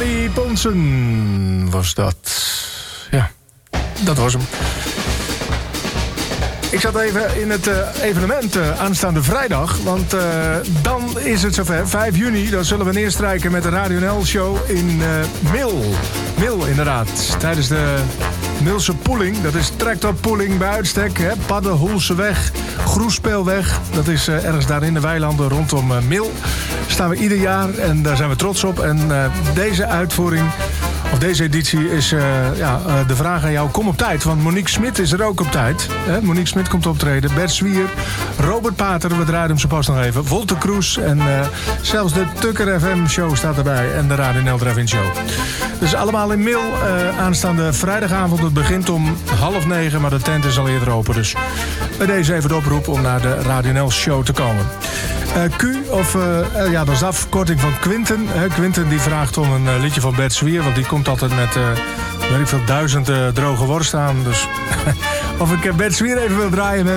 Charlie Ponsen was dat. Ja, dat was hem. Ik zat even in het evenement aanstaande vrijdag. Want dan is het zover. 5 juni, dan zullen we neerstrijken met de Radio NL-show in Mil. Mil, inderdaad. Tijdens de Milse Poeling. Dat is tractorpoeling bij uitstek. Hè? Padden, Hoelseweg, Groespeelweg. Dat is ergens daar in de weilanden rondom Mil. Staan we ieder jaar en daar zijn we trots op. En deze uitvoering... Of deze editie is de vraag aan jou, kom op tijd. Want Monique Smit is er ook op tijd. Monique Smit komt optreden. Bert Zwier, Robert Pater, we draaien hem zo pas nog even. Wolter Kroes en zelfs de Tukker FM show staat erbij. En de Radio NL Drive-In show. Dus allemaal in Mil aanstaande vrijdagavond. Het begint om 8:30, maar de tent is al eerder open. Dus bij deze even de oproep om naar de Radio NL show te komen. Q, dat is de afkorting van Quinten. Quinten die vraagt om een liedje van Bert Zwier. Want die komt altijd met, weet ik veel, 1000 droge worst aan. Dus of ik Bert Zwier even wil draaien met